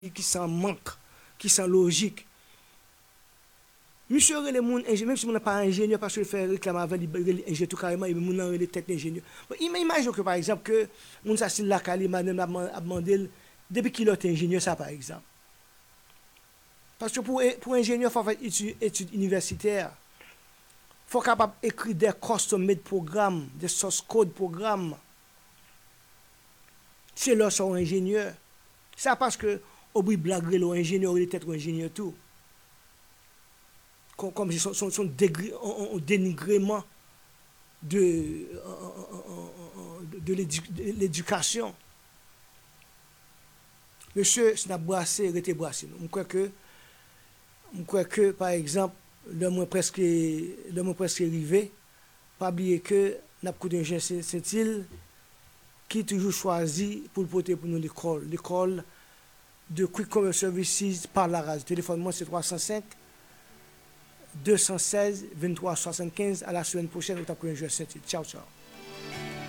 qui s'en manque, qui s'en logique. Monsieur les moun ingénieur, même si on n'a pas ingénieur parce qu'il fait réclamer avant l'ingénieur tout carrément, et moun nan les tête ingénieur. Imaginez que par exemple que moun s'assine la cali madame a demandé depuis qu'il est ingénieur ça par exemple. Parce que pour ingénieur il faut faire études universitaires. Il faut capable écrire des custom made programmes, des source code programmes. C'est là son ingénieur. Ça parce que au bout blague l'ingénieur il est peut-être ingénieur tout. Comme son dénigrement de l'éducation. Monsieur, c'est brassé, rete brassé. Je crois que, par exemple, le moins presque arrivé, pas oublier que n'a pas d'ingénieur Saint-Île qui toujours choisi pour porter pour nous l'école de Quick Commerce Services par la race. Téléphone moi c'est 305 216 23 75. À la semaine prochaine, on t'a un jeu Saint-Île. Ciao, ciao.